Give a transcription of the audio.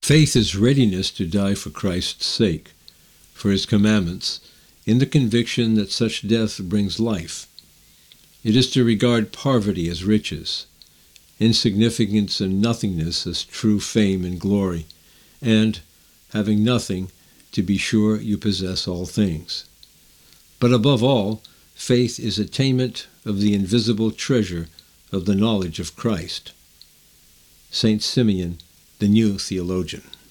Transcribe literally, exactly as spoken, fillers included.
Faith is readiness to die for Christ's sake, for his commandments, in the conviction that such death brings life. It is to regard poverty as riches, insignificance and nothingness as true fame and glory, and, having nothing, to be sure you possess all things. But above all, faith is attainment of the invisible treasure of the knowledge of Christ. Saint Simeon, the New Theologian.